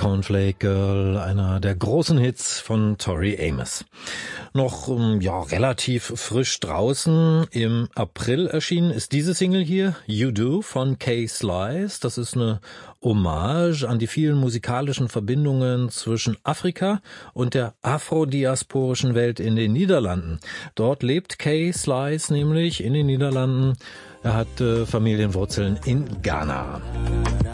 Cornflake Girl, einer der großen Hits von Tori Amos. Noch relativ frisch draußen. Im April erschienen ist diese Single hier, You Do von Kay Slice. Das ist eine Hommage an die vielen musikalischen Verbindungen zwischen Afrika und der afrodiasporischen Welt in den Niederlanden. Dort lebt Kay Slice nämlich in den Niederlanden. Er hat Familienwurzeln in Ghana.